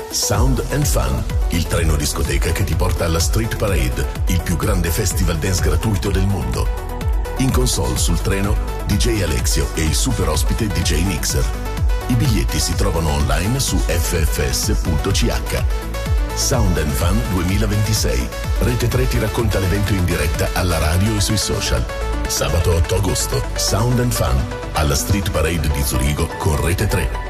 Sound and Fun, il treno discoteca che ti porta alla Street Parade, il più grande festival dance gratuito del mondo. In console sul treno DJ Alexio e il super ospite DJ Mixer. I biglietti si trovano online su ffs.ch. Sound and Fun 2026. Rete 3 ti racconta l'evento in diretta alla radio e sui social. Sabato 8 agosto, Sound and Fun alla Street Parade di Zurigo con Rete 3.